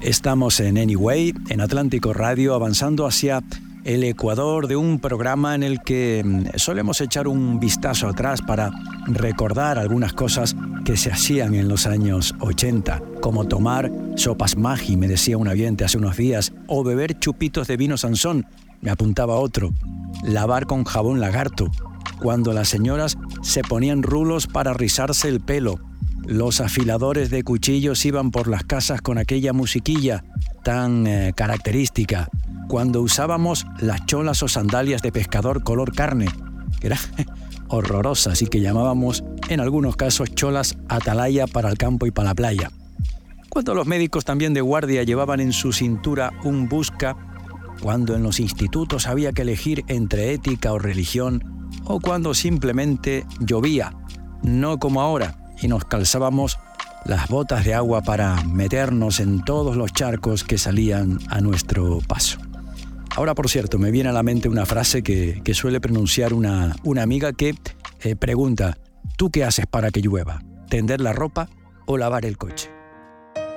Estamos en Anyway, en Atlántico Radio, avanzando hacia el ecuador de un programa en el que solemos echar un vistazo atrás para recordar algunas cosas que se hacían en los años 80, como tomar sopas Maggi, me decía un oyente hace unos días, o beber chupitos de vino Sansón, me apuntaba otro, lavar con jabón Lagarto, cuando las señoras se ponían rulos para rizarse el pelo. Los afiladores de cuchillos iban por las casas con aquella musiquilla tan característica. Cuando usábamos las cholas o sandalias de pescador color carne, que era horrorosa, así que llamábamos en algunos casos cholas atalaya para el campo y para la playa. Cuando los médicos también de guardia llevaban en su cintura un busca, cuando en los institutos había que elegir entre ética o religión, o cuando simplemente llovía, no como ahora, y nos calzábamos las botas de agua para meternos en todos los charcos que salían a nuestro paso. Ahora, por cierto, me viene a la mente una frase que suele pronunciar una amiga que pregunta: ¿tú qué haces para que llueva? ¿Tender la ropa o lavar el coche?